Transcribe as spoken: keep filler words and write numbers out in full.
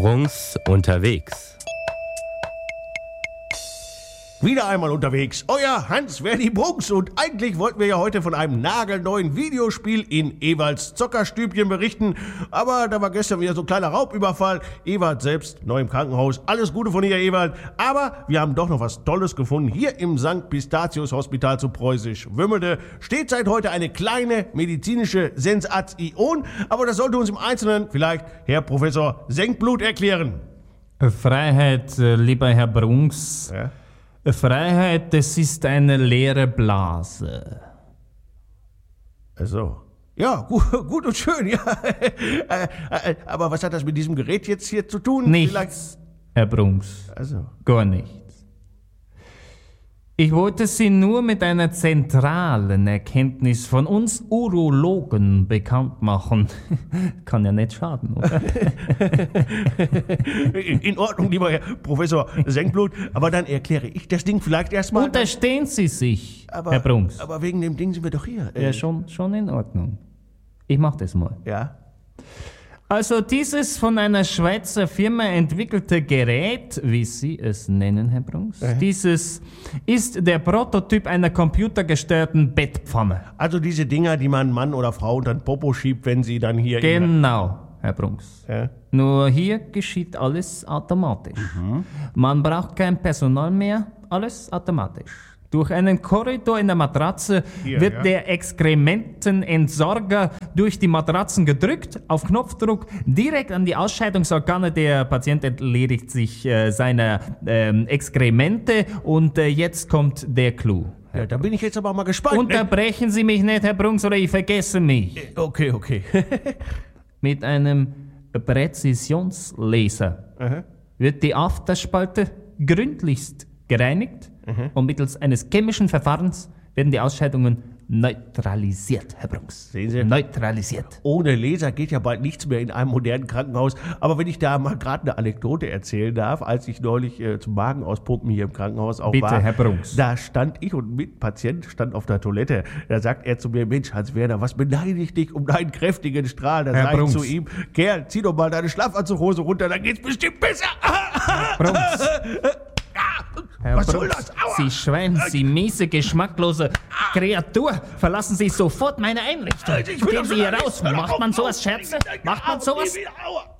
Brunks unterwegs. Wieder einmal unterwegs, euer Hans-Verdi Brunks, und eigentlich wollten wir ja heute von einem nagelneuen Videospiel in Ewarts Zockerstübchen berichten, aber da war gestern wieder so ein kleiner Raubüberfall. Ewart selbst neu im Krankenhaus, alles Gute von hier, Ewart, aber wir haben doch noch was Tolles gefunden. Hier im Sankt Pistazius Hospital zu Preußisch-Wümmelde steht seit heute eine kleine medizinische Sensation, aber das sollte uns im Einzelnen vielleicht Herr Professor Senkblut erklären. Freiheit, lieber Herr Brunks. Ja? Freiheit, das ist eine leere Blase. Ach so. Ja, gut, gut und schön, ja. Aber was hat das mit diesem Gerät jetzt hier zu tun? Nichts, Vielleicht... Herr Brunks. Also. Gar nichts. Ich wollte Sie nur mit einer zentralen Erkenntnis von uns Urologen bekannt machen. Kann ja nicht schaden, oder? In Ordnung, lieber Herr Professor Senkblut, aber dann erkläre ich das Ding vielleicht erstmal. Unterstehen Sie sich, aber, Herr Brunks. Aber wegen dem Ding sind wir doch hier. Ja, schon, schon in Ordnung. Ich mach das mal. Ja? Also dieses von einer Schweizer Firma entwickelte Gerät, wie Sie es nennen, Herr Brunks, Äh. dieses ist der Prototyp einer computergesteuerten Bettpfanne. Also diese Dinger, die man Mann oder Frau unter den Popo schiebt, wenn sie dann hier... Genau, Herr Brunks. Ja? Nur hier geschieht alles automatisch. Mhm. Man braucht kein Personal mehr, alles automatisch. Durch einen Korridor in der Matratze Hier, wird ja. der Exkrementenentsorger durch die Matratzen gedrückt, auf Knopfdruck, direkt an die Ausscheidungsorgane. Der Patient entledigt sich äh, seiner ähm, Exkremente und äh, jetzt kommt der Clou. Ja, da bin ich jetzt aber mal gespannt. Unterbrechen Sie mich nicht, Herr Brunks, oder ich vergesse mich. Okay, okay. Mit einem Präzisionslaser Aha. wird die Afterspalte gründlichst gereinigt und mittels eines chemischen Verfahrens werden die Ausscheidungen neutralisiert, Herr Brunks. Sehen Sie? Neutralisiert. Ohne Laser geht ja bald nichts mehr in einem modernen Krankenhaus. Aber wenn ich da mal gerade eine Anekdote erzählen darf, als ich neulich äh, zum Magen auspumpen hier im Krankenhaus auch Bitte, war. Herr Brunks. Da stand ich und ein Mitpatient stand auf der Toilette. Da sagt er zu mir, Mensch, Hans-Werner, was beneidigt dich um deinen kräftigen Strahl? Da Herr sag ich Brunks. zu ihm, Kerl, zieh doch mal deine Schlafanzughose runter, dann geht's bestimmt besser. Herr Brunks. Herr Was soll Brunks, das? Aua. Sie Schwein, Sie miese, geschmacklose Kreatur. Verlassen Sie sofort meine Einrichtung. Ich will Gehen doch Sie schon hier alles- raus. Macht man sowas, Scherze? Macht man sowas? Aua.